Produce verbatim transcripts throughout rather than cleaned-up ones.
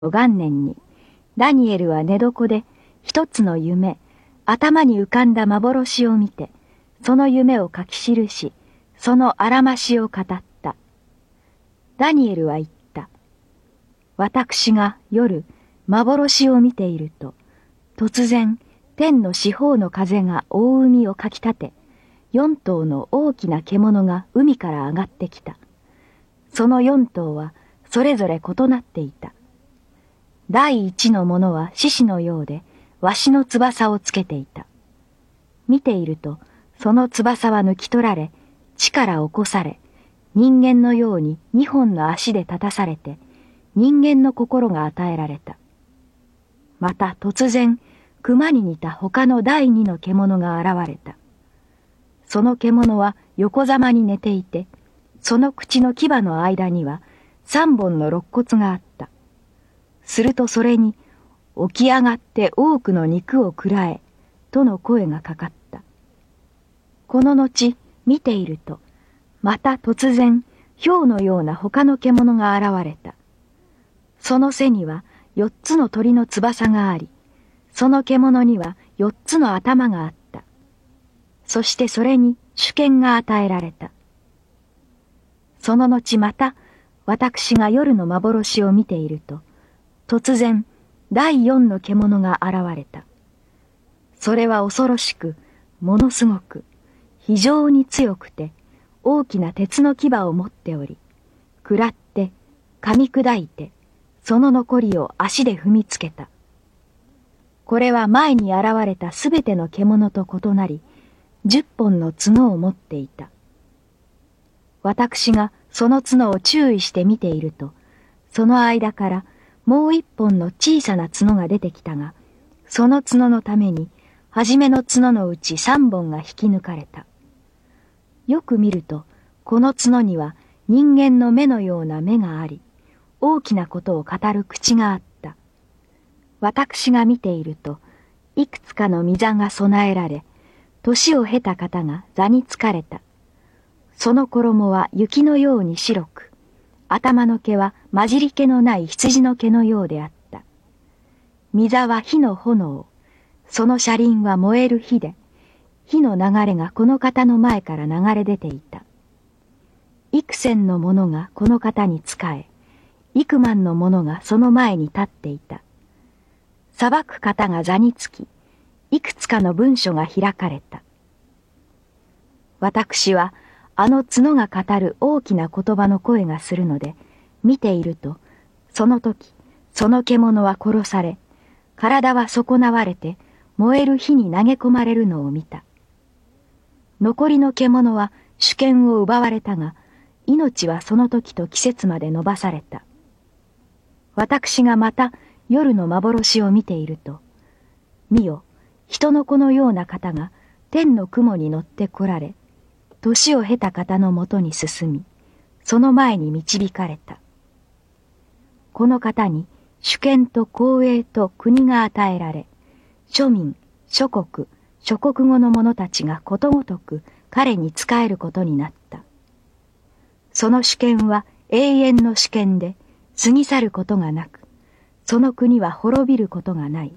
元年に、ダニエルは寝床で一つの夢、頭に浮かんだ幻を見て、その夢を書き記し、そのあらましを語った。ダニエルは言った。私が夜、幻を見ていると、突然、天の四方の風が大海をかき立て、四頭の大きな獣が海から上がってきた。その四頭はそれぞれ異なっていた。第一のものは獅子のようで、わしの翼をつけていた。見ていると、その翼は抜き取られ、地から起こされ、人間のように二本の足で立たされて、人間の心が与えられた。また突然、熊に似た他の第二の獣が現れた。その獣は横ざまに寝ていて、その口の牙の間には三本の肋骨があった。するとそれに、起き上がって多くの肉を食らえ、との声がかかった。この後、見ていると、また突然、豹のような他の獣が現れた。その背には四つの鳥の翼があり、その獣には四つの頭があった。そしてそれに主権が与えられた。その後また、私が夜の幻を見ていると、突然、第四の獣が現れた。それは恐ろしく、ものすごく、非常に強くて、大きな鉄の牙を持っており、食らって、噛み砕いて、その残りを足で踏みつけた。これは前に現れたすべての獣と異なり、十本の角を持っていた。私がその角を注意して見ていると、その間からもう一本の小さな角が出てきたが、その角のために、初めの角のうち三本が引き抜かれた。よく見ると、この角には人間の目のような目があり、大きなことを語る口があった。私が見ていると、いくつかの御座が備えられ、年を経た方が座につかれた。その衣は雪のように白く、頭の毛は混じり気のない羊の毛のようであった。御座は火の炎、その車輪は燃える火で、火の流れがこの方の前から流れ出ていた。幾千の者がこの方に仕え、幾万の者がその前に立っていた。裁く方が座につき、いくつかの文書が開かれた。私は、あの角が語る大きな言葉の声がするので、見ていると、その時、その獣は殺され、体は損なわれて、燃える火に投げ込まれるのを見た。残りの獣は主権を奪われたが、命はその時と季節まで延ばされた。私がまた夜の幻を見ていると、見よ、人の子のような方が天の雲に乗って来られ、年を経た方のもとに進み、その前に導かれた。この方に主権と公営と国が与えられ、庶民、諸国、諸国語の者たちがことごとく彼に仕えることになった。その主権は永遠の主権で過ぎ去ることがなく、その国は滅びることがない。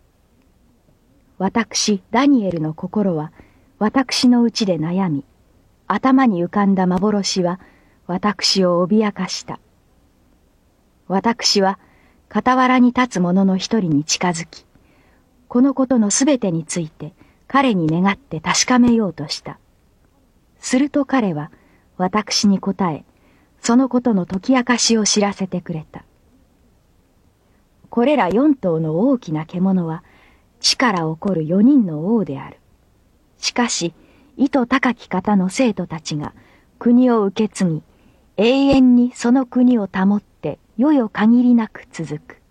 私、ダニエルの心は私のうちで悩み、頭に浮かんだ幻は私を脅かした。私は傍らに立つ者の一人に近づき、このことのすべてについて彼に願って確かめようとした。すると彼は私に答え、そのことの解き明かしを知らせてくれた。これら四頭の大きな獣は地から起こる四人の王である。しかし、意図高き方の生徒たちが国を受け継ぎ、永遠にその国を保って世々限りなく続く。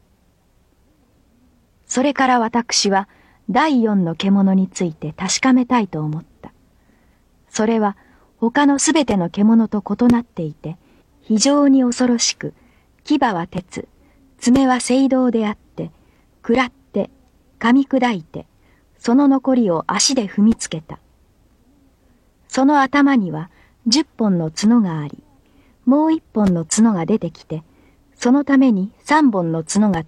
それから私は第四の獣について確かめたいと思った。それは他のすべての獣と異なっていて、非常に恐ろしく、牙は鉄、爪は青銅であって、食らって、噛み砕いて、その残りを足で踏みつけた。その頭には十本の角があり、もう一本の角が出てきて、 そのために三本の角が